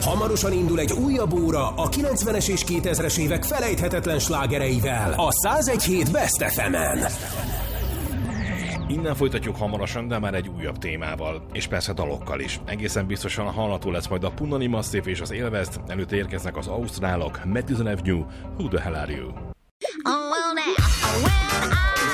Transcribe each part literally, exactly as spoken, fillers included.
Hamarosan indul egy újabb óra a kilencvenes és kétezres évek felejthetetlen slágereivel a száz egy hét Best ef emen. Innen folytatjuk hamarosan, de már egy újabb témával, és persze dalokkal is. Egészen biztosan hallható lesz majd a Punani Massive és az Élveszt, előtt érkeznek az ausztrálok, Madison Avenue, Who the Hell Are You? Oh, well, now, when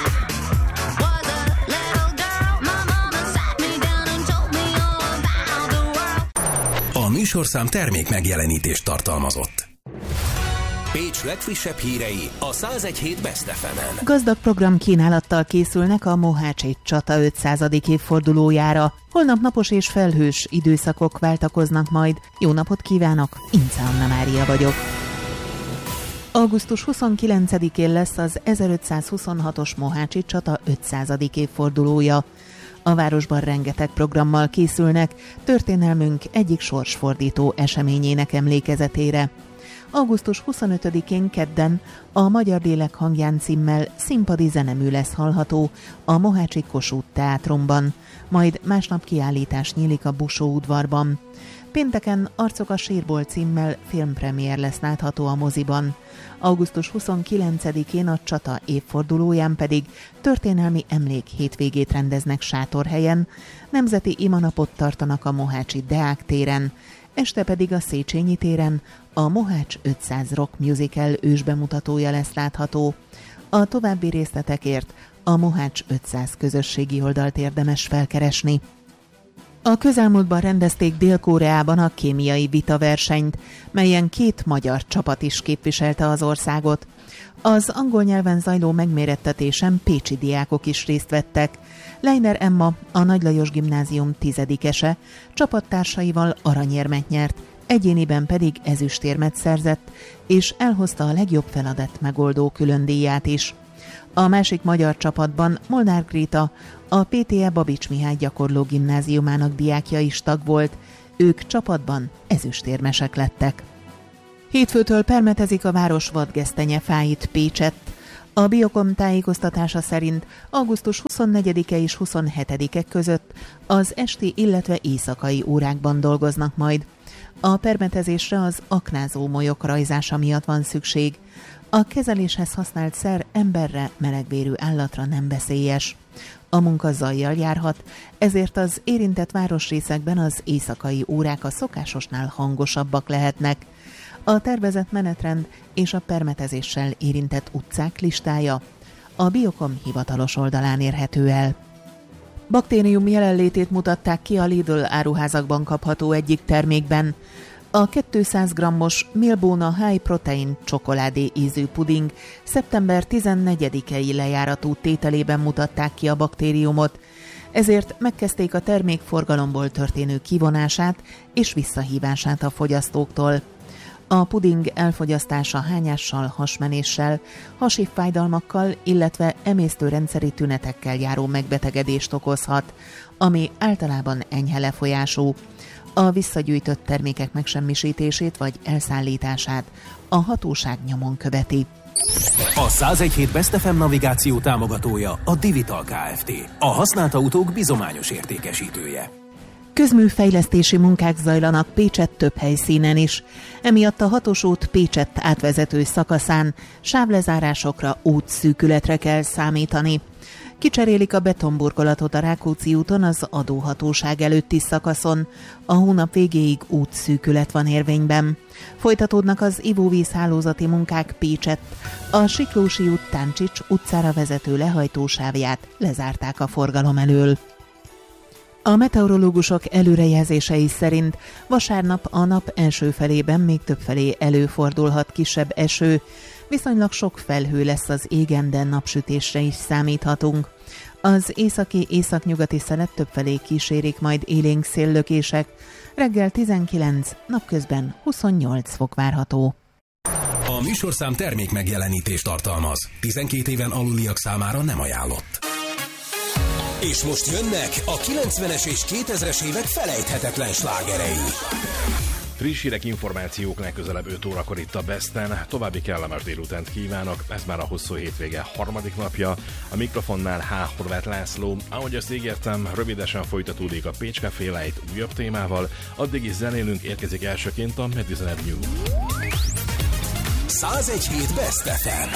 I was a little girl, my mama sat me down and told me all about the world. A műsorszám termék megjelenítést tartalmazott. Pécs legfrissebb hírei a száz egy hét Best ef emen. Gazdag program kínálattal készülnek a Mohácsi csata ötszázadik évfordulójára. Holnap napos és felhős időszakok váltakoznak majd. Jó napot kívánok, Ince Anna Mária vagyok. augusztus huszonkilencedikén lesz az ezerötszázhuszonhatos Mohácsi csata ötszázadik évfordulója. A városban rengeteg programmal készülnek történelmünk egyik sorsfordító eseményének emlékezetére. augusztus huszonötödikén kedden a Magyar Lélek hangján címmel színpadi zenemű lesz hallható a Mohácsi Kossuth Teátrumban, majd másnap kiállítás nyílik a Busó udvarban. Pénteken Arcok a sírból címmel filmpremiér lesz látható a moziban. augusztus huszonkilencedikén a csata évfordulóján pedig történelmi emlék hétvégét rendeznek Sátorhelyen, nemzeti imanapot tartanak a Mohácsi Deák téren, este pedig a Széchenyi téren a Mohács ötszáz Rock Musical ősbemutatója lesz látható. A további részletekért a Mohács ötszáz közösségi oldalt érdemes felkeresni. A közelmúltban rendezték Dél-Koreában a kémiai vitaversenyt, melyen két magyar csapat is képviselte az országot. Az angol nyelven zajló megmérettetésen pécsi diákok is részt vettek. Leiner Emma, a Nagy Lajos Gimnázium tizedikese, csapattársaival aranyérmet nyert, egyéniben pedig ezüstérmet szerzett, és elhozta a legjobb feladat megoldó különdíját is. A másik magyar csapatban Molnár Gréta, a pé té e Babics Mihály gyakorló gimnáziumának diákja is tag volt, ők csapatban ezüstérmesek lettek. Hétfőtől permetezik a város vadgesztenyefáit Pécsett. A Biokom tájékoztatása szerint augusztus huszonnegyedike és huszonhetedike között az esti, illetve éjszakai órákban dolgoznak majd. A permetezésre az aknázó molyok rajzása miatt van szükség. A kezeléshez használt szer emberre, melegvérű állatra nem veszélyes. A munka zajjal járhat, ezért az érintett városrészekben az éjszakai órák a szokásosnál hangosabbak lehetnek. A tervezett menetrend és a permetezéssel érintett utcák listája a Biokom hivatalos oldalán érhető el. Baktérium jelenlétét mutatták ki a Lidl áruházakban kapható egyik termékben. A kétszáz grammos Milbona High Protein csokoládé ízű puding szeptember tizennegyedikei lejáratú tételében mutatták ki a baktériumot, ezért megkezdték a termék forgalomból történő kivonását és visszahívását a fogyasztóktól. A puding elfogyasztása hányással, hasmenéssel, hasi fájdalmakkal, illetve emésztőrendszeri tünetekkel járó megbetegedést okozhat, ami általában enyhe lefolyású. A visszagyűjtött termékek megsemmisítését vagy elszállítását a hatóság nyomon követi. A száz egy hét Best ef em navigáció támogatója a Divital Kft. A használt autók bizományos értékesítője. Közműfejlesztési munkák zajlanak Pécsett több helyszínen is. Emiatt a hatos út Pécsett átvezető szakaszán sávlezárásokra, útszűkületre kell számítani. Kicserélik a betonburkolatot a Rákóczi úton az adóhatóság előtti szakaszon. A hónap végéig útszűkület van érvényben. Folytatódnak az ivóvízhálózati munkák Pécsett. A Siklósi út Táncsics utcára vezető lehajtósávját lezárták a forgalom elől. A meteorológusok előrejelzései szerint vasárnap a nap első felében még többfelé előfordulhat kisebb eső, viszonylag sok felhő lesz az égen, de napsütésre is számíthatunk. Az északi északnyugati szelet többfelé kísérik majd élénk széllökések, reggel tizenkilenc, napközben huszonnyolc fok várható. A műsorszám termék megjelenítést tartalmaz. tizenkét éven aluliak számára nem ajánlott. És most jönnek a kilencvenes és kétezres évek felejthetetlen slágerei. Friss hírek, információk legközelebb öt órakor itt a Besten. További kellemes délutánt kívánok, ez már a hosszú hétvége harmadik napja. A mikrofonnál H. Horváth László. Ahogy azt ígértem, rövidesen folytatódik a Pécs Café Light újabb témával. Addig is zenélünk, érkezik elsőként a Madison Avenue. száz egy hét Best ef em.